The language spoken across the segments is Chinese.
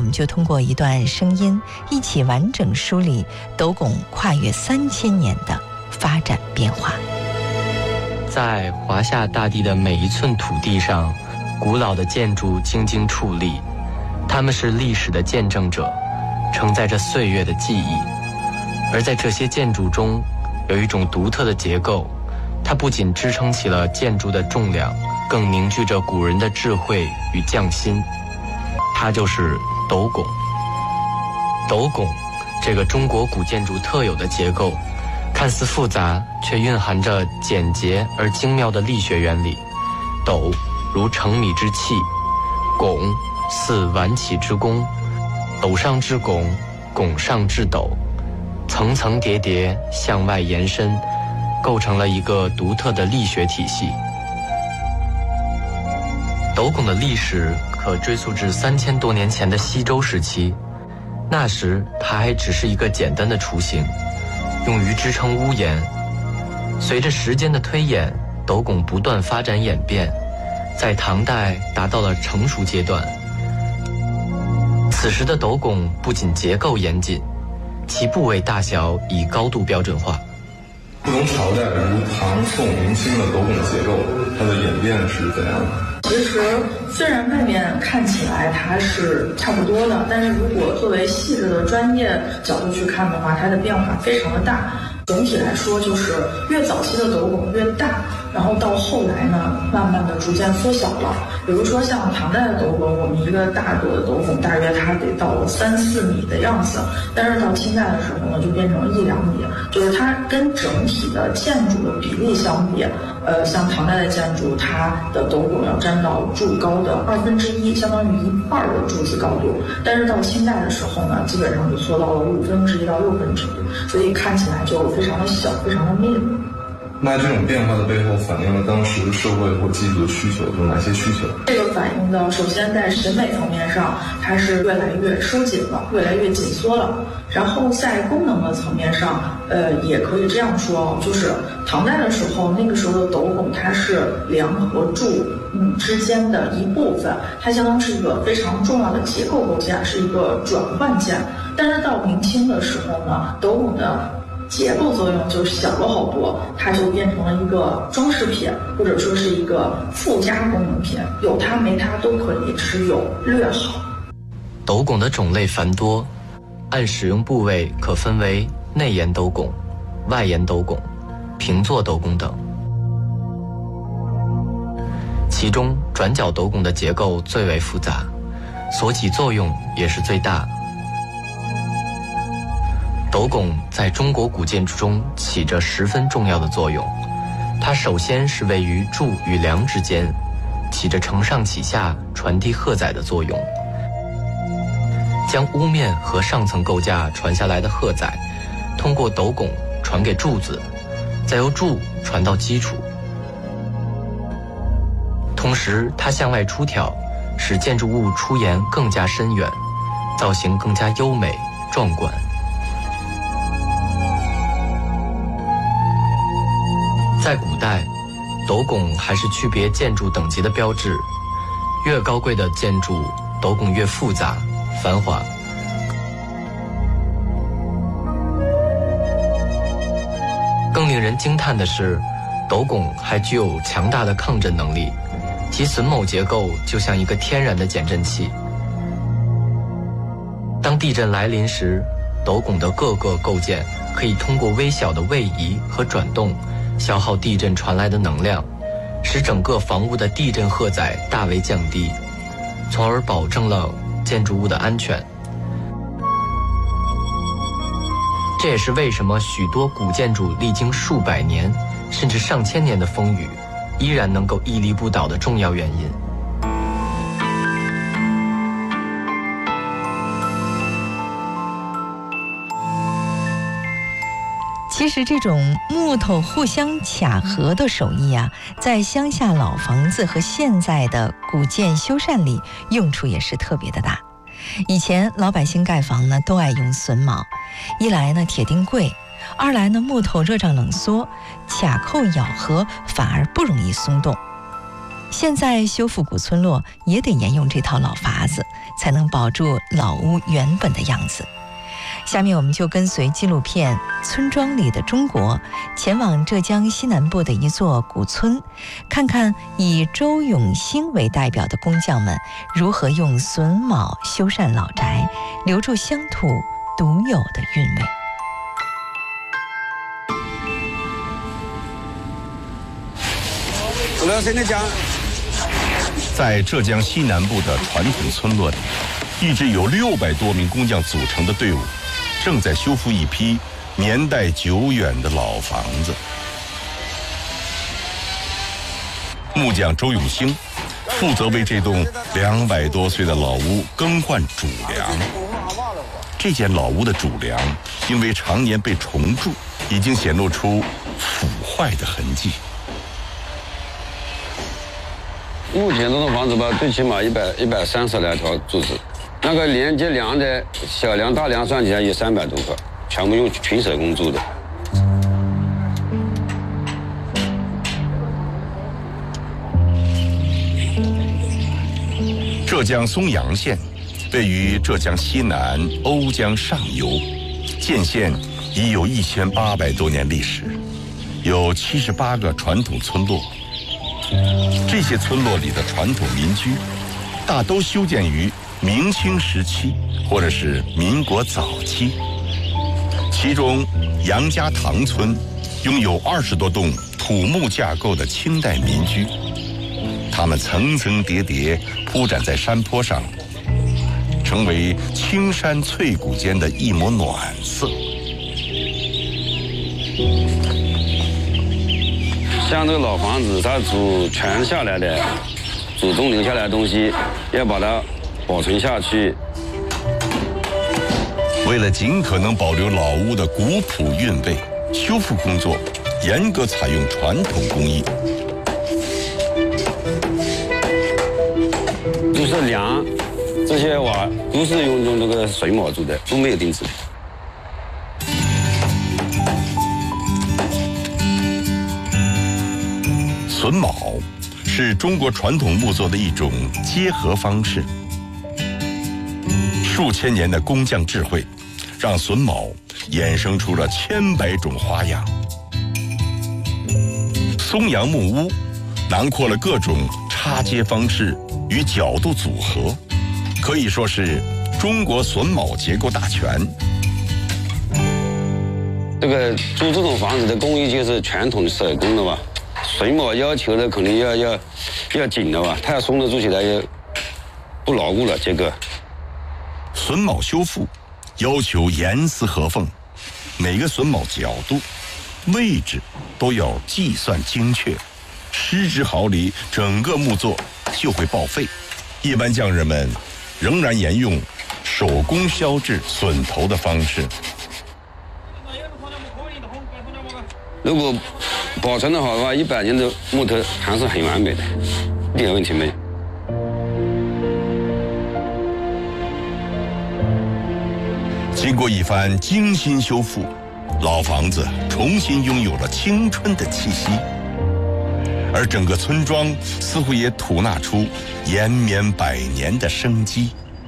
们就通过一段声音一起完整梳理斗拱跨越3000年的发展变化。 在华夏大地的每一寸土地上，古老的建筑静静矗立，它们是历史的见证者，承载着岁月的记忆。而在这些建筑中，有一种独特的结构，它不仅支撑起了建筑的重量，更凝聚着古人的智慧与匠心。它就是斗拱。斗拱这个中国古建筑特有的结构，看似复杂，却蕴含着简洁而精妙的力学原理。斗如成米之器，拱似挽起之弓，斗上至拱，拱上至斗，层层叠叠向外延伸，构成了一个独特的力学体系。斗拱的历史可追溯至3000多年前的西周时期，那时它还只是一个简单的雏形，用于支撑屋檐。随着时间的推演，斗拱不断发展演变，在唐代达到了成熟阶段。此时的斗拱不仅结构严谨，其部位大小已高度标准化。 不同朝代如唐、宋、明清的斗拱结构，它的演变是怎样的？ 其实虽然外面看起来它是差不多的，但是如果作为细致的专业角度去看的话，它的变化非常的大。总体来说，就是越早期的斗拱越大，然后到后来呢，慢慢的逐渐缩小了。比如说像唐代的斗拱，我们一个大个的斗拱大约它得到3-4米的样子，但是到清代的时候呢，就变成了1-2米，就是它跟整体的建筑的比例相比，像唐代的建筑，它的斗拱要占到柱高的1/2，相当于1半的柱子高度。但是到清代的时候呢，基本上就缩到了1/5到1/6，所以看起来就非常的小，非常的密了。 那这种变化的背后反映了当时社会或技术的需求，有哪些需求？ 这个反映的首先在审美层面上，它是越来越收紧了，越来越紧缩了。然后在功能的层面上，也可以这样说，就是唐代的时候，那个时候的斗拱它是梁和柱之间的一部分，它相当是一个非常重要的结构构件，是一个转换件。但是到明清的时候呢，斗拱的结构作用就小了好多，它就变成了一个装饰品，或者说是一个附加功能品，有它没它都可以持有，略好。 斗拱的种类繁多，按使用部位可分为内檐斗拱、外檐斗拱、平坐斗拱等。其中转角斗拱的结构最为复杂，所起作用也是最大。斗拱在中国古建筑中起着十分重要的作用，它首先是位于柱与梁之间，起着承上启下、传递荷载的作用，将屋面和上层构架传下来的荷载，通过斗拱传给柱子，再由柱传到基础。同时，它向外出挑，使建筑物出檐更加深远，造型更加优美壮观。在古代，斗拱还是区别建筑等级的标志，越高贵的建筑，斗拱越复杂繁华。更令人惊叹的是，斗拱还具有强大的抗震能力，其榫卯结构就像一个天然的减震器。当地震来临时，斗拱的各个构件可以通过微小的位移和转动，消耗地震传来的能量，使整个房屋的地震荷载大为降低，从而保证了建筑物的安全。这也是为什么许多古建筑历经数百年甚至上千年的风雨，依然能够屹立不倒的重要原因。 其实这种木头互相卡合的手艺啊，在乡下老房子和现在的古建修缮里用处也是特别的大。以前老百姓盖房呢都爱用榫卯，一来呢铁钉贵，二来呢木头热胀冷缩，卡扣咬合反而不容易松动。 现在修复古村落也得沿用这套老法子，才能保住老屋原本的样子。下面我们就跟随纪录片《村庄里的中国》，前往浙江西南部的一座古村，看看以周永兴为代表的工匠们如何用榫卯修缮老宅，留住乡土独有的韵味。 在浙江西南部的传统村落里，一支由600多名工匠组成的队伍，正在修复一批年代久远的老房子。木匠周永兴负责为这栋200多岁的老屋更换主梁。这间老屋的主梁因为常年被虫蛀，已经显露出腐坏的痕迹。 目前这种房子吧，最起码130来条柱子，那个连接梁的小梁、大梁算起来有300多个，全部用群手工做的。 浙江松阳县位于浙江西南瓯江上游，建县已有1800多年历史，有78个传统村落。这些村落里的传统民居，大都修建于明清时期或者是民国早期。其中杨家塘村拥有20多栋土木架构的清代民居，它们层层叠叠铺展在山坡上，成为青山翠谷间的一抹暖色。 像这个老房子，它祖传下来的、祖宗留下来的东西，要把它保存下去。 为了尽可能保留老屋的古朴韵味，修复工作严格采用传统工艺。 就是梁，这些瓦都是用这个榫卯做的，都没有钉子。 榫卯是中国传统木作的一种结合方式。数千年的工匠智慧，让榫卯衍生出了千百种花样。松阳木屋囊括了各种插接方式与角度组合，可以说是中国榫卯结构大全。 这个做这种房子的工艺就是传统的手工的吧。榫卯要求的肯定要紧的吧，太松了做起来也不牢固了。这个榫卯修复要求严丝合缝，每个榫卯角度、位置都要计算精确，失之毫厘，整个木作就会报废。一般匠人们仍然沿用手工削制榫头的方式。 如果保存的好的话，100年的木头还是很完美的，一点问题没有。 经过一番精心修复，老房子重新拥有了青春的气息，而整个村庄似乎也吐纳出延绵百年的生机。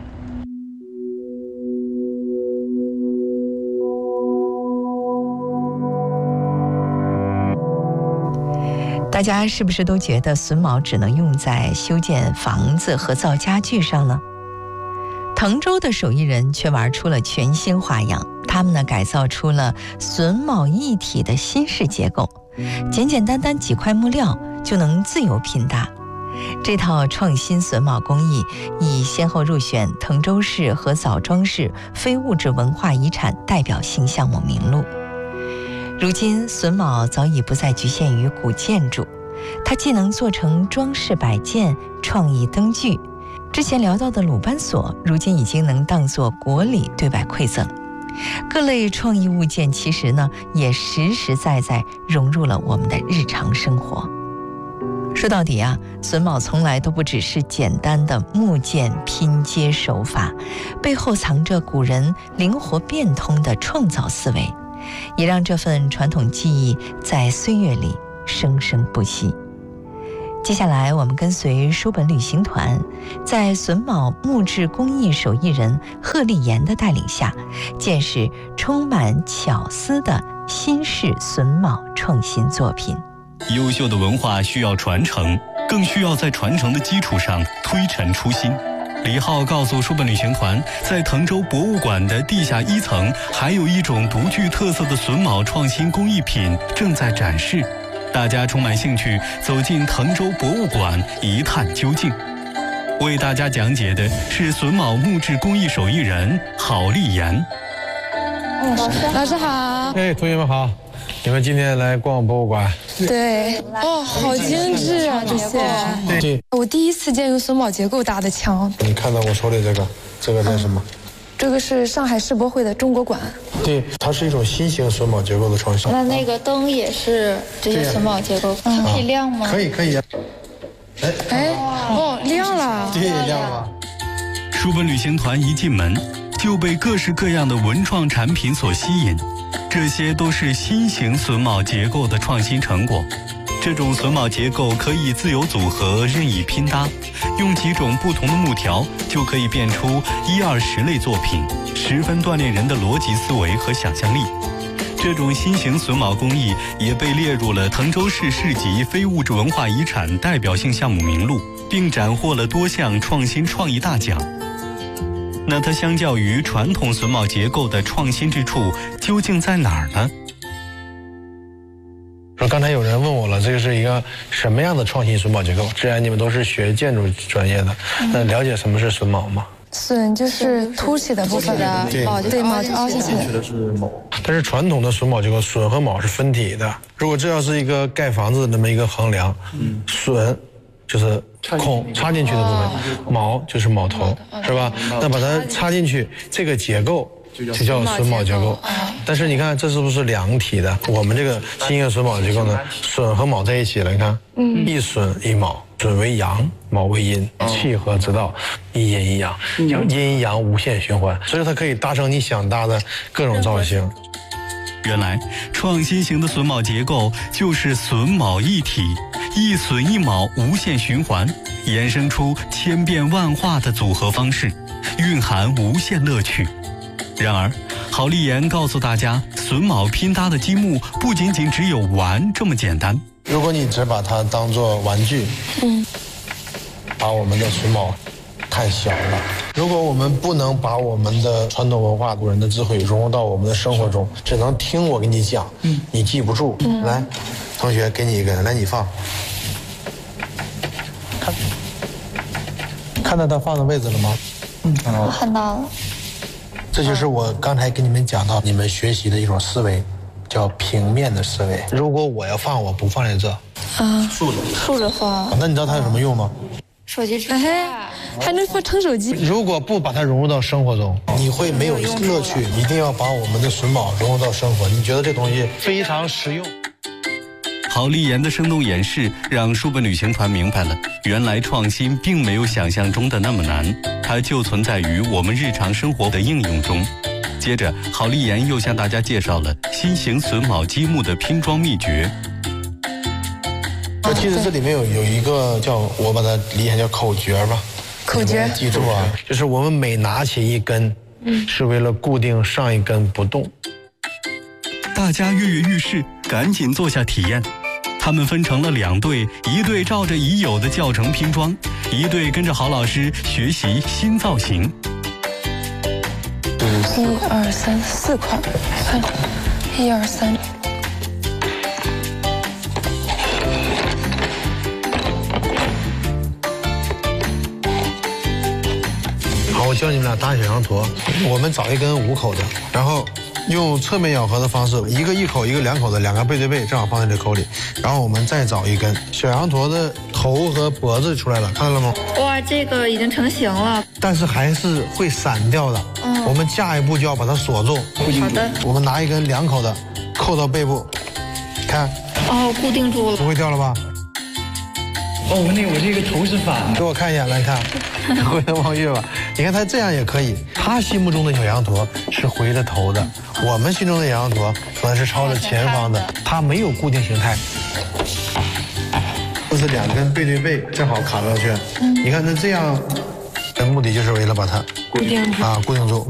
大家是不是都觉得榫卯只能用在修建房子和造家具上呢？滕州的手艺人却玩出了全新花样，他们呢改造出了榫卯一体的新式结构，简简单单几块木料就能自由拼搭。这套创新榫卯工艺已先后入选滕州市和枣庄市非物质文化遗产代表性项目名录。如今榫卯早已不再局限于古建筑，它既能做成装饰摆件、创意灯具。之前聊到的鲁班锁，如今已经能当作国礼对外馈赠。各类创意物件其实呢，也实实在在融入了我们的日常生活。说到底啊，榫卯从来都不只是简单的木件拼接手法，背后藏着古人灵活变通的创造思维，也让这份传统技艺在岁月里生生不息。 接下来，我们跟随书本旅行团，在榫卯木质工艺手艺人贺立言的带领下，见识充满巧思的新式榫卯创新作品。 优秀的文化需要传承，更需要在传承的基础上推陈出新。李浩告诉书本旅行团，在滕州博物馆的地下1层，还有一种独具特色的榫卯创新工艺品正在展示。大家充满兴趣，走进滕州博物馆一探究竟。为大家讲解的是榫卯木质工艺手艺人郝立言。 老师好。 同学们好，你们今天来逛博物馆？ 对。好精致啊，这些。 对。 我第一次见用榫卯结构搭的枪。 你看到我手里这个是什么？ 这个是上海世博会的中国馆。对， 它是一种新型榫卯结构的创新。 那个灯也是这些榫卯结构，它可以亮吗？ 可以。 亮了。 对，亮了。 书本旅行团一进门就被各式各样的文创产品所吸引，这些都是新型榫卯结构的创新成果。这种榫卯结构可以自由组合、任意拼搭，用几种不同的木条就可以变出1、20类作品，十分锻炼人的逻辑思维和想象力。这种新型榫卯工艺也被列入了滕州市市级非物质文化遗产代表性项目名录，并斩获了多项创新创意大奖。那它相较于传统榫卯结构的创新之处究竟在哪儿呢？ 刚才有人问我了，这个是一个什么样的创新榫卯结构？既然你们都是学建筑专业的，那了解什么是榫卯吗？ 榫就是凸起的部分的，对，卯就凹下去的。 是卯。但是传统的榫卯结构，榫和卯是分体的。如果这要是一个盖房子的那么一个横梁，榫就是孔插进去的部分，卯就是卯头，是吧？那把它插进去，这个结构就叫榫卯结构。但是你看这是不是两体的？我们这个新型榫卯结构呢，榫和卯在一起了，你看，一榫一卯，榫为阳，卯为阴，契合之道，一阴一阳，阴阳无限循环，所以它可以搭成你想搭的各种造型。 原来创新型的榫卯结构就是榫卯一体，一榫一卯无限循环，衍生出千变万化的组合方式，蕴含无限乐趣。然而郝立言告诉大家，榫卯拼搭的积木不仅仅只有玩这么简单。 如果你只把它当作玩具，把我们的榫卯看小了。如果我们不能把我们的传统文化、古人的智慧融入到我们的生活中，只能听我给你讲，你记不住。来，同学，给你一个，来你放。看到它放的位置了吗？ 我看到了。 这就是我刚才跟你们讲到，你们学习的一种思维，叫平面的思维。如果我要放，我不放在这， 竖着放。 那你知道它有什么用吗？ 手机支架还能放成手机。 如果不把它融入到生活中，你会没有乐趣。一定要把我们的榫卯融入到生活。你觉得这东西非常实用。 郝立言的生动演示让书本旅行团明白了，原来创新并没有想象中的那么难，它就存在于我们日常生活的应用中。接着郝立言又向大家介绍了新型榫卯积木的拼装秘诀。 其实这里面有一个我把它理解叫口诀吧。 口诀记住啊，就是我们每拿起一根，是为了固定上一根不动。 大家跃跃欲试，赶紧坐下体验。他们分成了2队，一队照着已有的教程拼装，一队跟着郝老师学习新造型。 1、2、3、4块，看，1、2、3。 好，我教你们俩搭小羊驼。我们找一根5口的，然后用侧面咬合的方式，一个1口，一个2口的，2个背对背，正好放在这口里。然后我们再找一根小羊驼的头和脖子出来了，看到了吗？ 哇，这个已经成型了， 但是还是会散掉的。我们下一步就要把它锁住。 好的。 我们拿一根2口的，扣到背部，看。 固定住了。 不会掉了吧？ 我这个头是反的。 给我看一眼，来看，回头望月吧。你看他这样也可以。他心目中的小羊驼是回着头的，我们心中的羊驼可能是朝着前方的，它没有固定形态。 是两根背对背，正好卡上去。你看，那这样的目的就是为了把它固定住。 固定住。